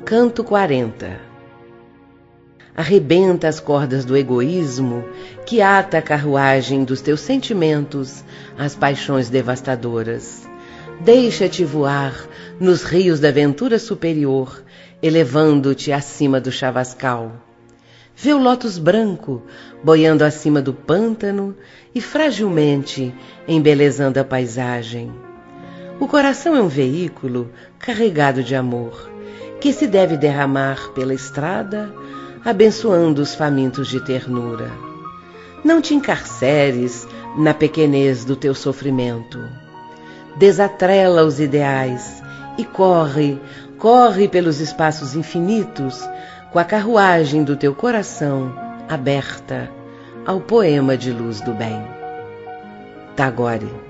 Canto 40. Arrebenta as cordas do egoísmo que ata a carruagem dos teus sentimentos às paixões devastadoras. Deixa-te voar nos rios da ventura superior, elevando-te acima do chavascal. Vê o lótus branco boiando acima do pântano e fragilmente embelezando a paisagem. O coração é um veículo carregado de amor, que se deve derramar pela estrada, abençoando os famintos de ternura. Não te encarceres na pequenez do teu sofrimento. Desatrela os ideais e corre pelos espaços infinitos com a carruagem do teu coração aberta ao poema de luz do bem. Tagore.